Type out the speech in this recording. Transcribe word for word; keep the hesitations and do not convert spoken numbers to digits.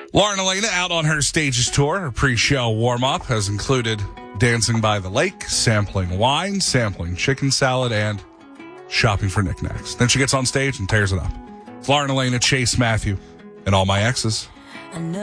Lauren Elena out on her stages tour. Her pre-show warm-up has included dancing by the lake, sampling wine, sampling chicken salad, and shopping for knickknacks. Then she gets on stage and tears it up. It's Lauren Elena, Chase Matthew, and all my exes.